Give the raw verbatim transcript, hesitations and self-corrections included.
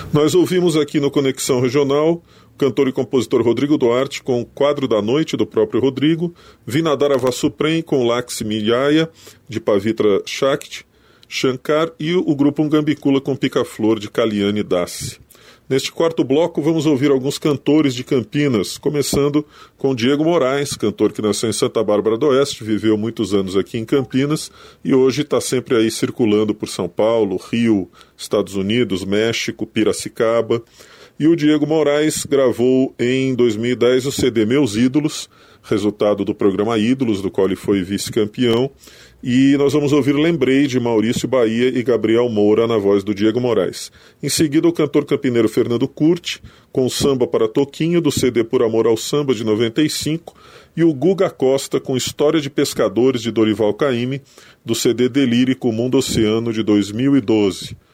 Nós ouvimos aqui no Conexão Regional o cantor e compositor Rodrigo Duarte com o Quadro da Noite, do próprio Rodrigo, Vinadara Vasuprem com Lakshmi Jaya, de Pavitra Shakti, Shankar e o grupo Ungambicula com Pica-Flor, de Kalyani Dasi. Neste quarto bloco vamos ouvir alguns cantores de Campinas, começando com Diego Moraes, cantor que nasceu em Santa Bárbara do Oeste, viveu muitos anos aqui em Campinas e hoje está sempre aí circulando por São Paulo, Rio, Estados Unidos, México, Piracicaba. E o Diego Moraes gravou em dois mil e dez o C D Meus Ídolos, resultado do programa Ídolos, do qual ele foi vice-campeão. E nós vamos ouvir Lembrei, de Maurício Bahia e Gabriel Moura, na voz do Diego Moraes. Em seguida, o cantor campineiro Fernando Curti, com Samba para Toquinho, do C D Por Amor ao Samba, de noventa e cinco, e o Guga Costa, com História de Pescadores, de Dorival Caymmi, do C D Delírico Mundo Oceano, de dois mil e doze.